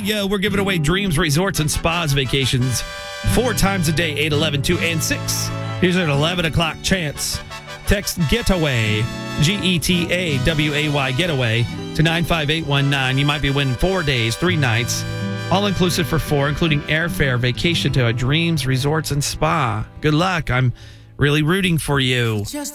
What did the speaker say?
yo, we're giving away Dreams Resorts and Spas vacations 4 times a day, 8, 11, 2, and 6. Here's an 11 o'clock chance. Text GETAWAY, GETAWAY, getaway, to 95819. You might be winning 4 days, 3 nights, all inclusive for 4, including airfare, vacation to a Dreams Resorts and Spa. Good luck. I'm really rooting for you.